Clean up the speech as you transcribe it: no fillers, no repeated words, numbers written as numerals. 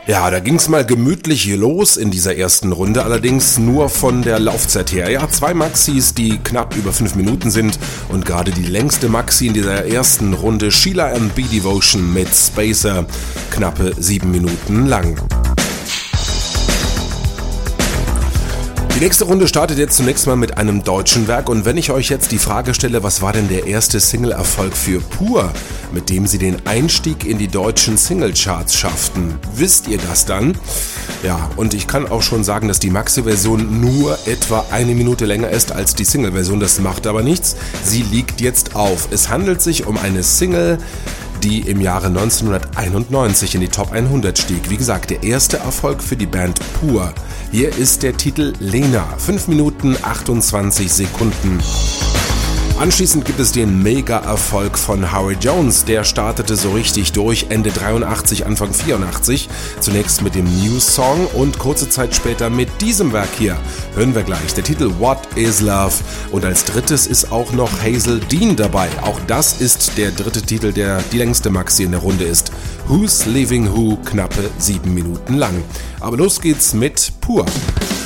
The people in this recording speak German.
Ja, da ging's mal gemütlich los in dieser ersten Runde, allerdings nur von der Laufzeit her. Ja, 2 Maxis, die knapp über 5 Minuten sind und gerade die längste Maxi in dieser ersten Runde, Sheila & B Devotion mit Spacer, knappe 7 Minuten lang. Die nächste Runde startet jetzt zunächst mal mit einem deutschen Werk und wenn ich euch jetzt die Frage stelle, was war denn der erste Single-Erfolg für Pur, mit dem sie den Einstieg in die deutschen Singlecharts schafften, wisst ihr das dann? Ja, und ich kann auch schon sagen, dass die Maxi-Version nur etwa 1 Minute länger ist als die Single-Version, das macht aber nichts, sie liegt jetzt auf. Es handelt sich um eine Single, die im Jahre 1991 in die Top 100 stieg. Wie gesagt, der erste Erfolg für die Band Pur. Hier ist der Titel Lena, 5 Minuten 28 Sekunden. Anschließend gibt es den Mega-Erfolg von Howie Jones, der startete so richtig durch Ende 83, Anfang 84, zunächst mit dem News Song und kurze Zeit später mit diesem Werk hier, hören wir gleich, der Titel What is Love und als drittes ist auch noch Hazel Dean dabei, auch das ist der dritte Titel, der die längste Maxi in der Runde ist, Who's Leaving Who, knappe 7 Minuten lang. Aber los geht's mit Pur.